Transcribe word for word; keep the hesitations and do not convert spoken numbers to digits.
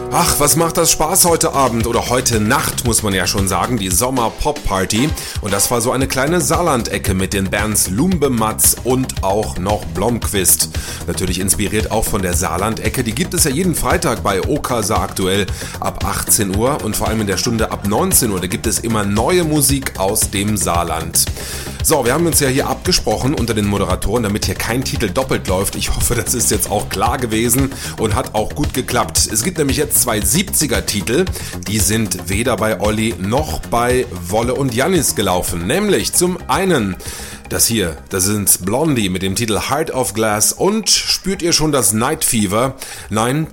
Ach, was macht das Spaß heute Abend oder heute Nacht, muss man ja schon sagen, die Sommer-Pop-Party. Und das war so eine kleine Saarland-Ecke mit den Bands Lumbe Matz und auch noch Blomqvist. Natürlich inspiriert auch von der Saarland-Ecke, die gibt es ja jeden Freitag bei Okasa aktuell ab achtzehn Uhr und vor allem in der Stunde ab neunzehn Uhr, da gibt es immer neue Musik aus dem Saarland. So, wir haben uns ja hier abgesprochen unter den Moderatoren, damit hier kein Titel doppelt läuft. Ich hoffe, das ist jetzt auch klar gewesen und hat auch gut geklappt. Es gibt nämlich jetzt zwei siebziger-Titel, die sind weder bei Olli noch bei Wolle und Jannis gelaufen. Nämlich zum einen das hier, das sind Blondie mit dem Titel Heart of Glass und spürt ihr schon das Night Fever? Nein,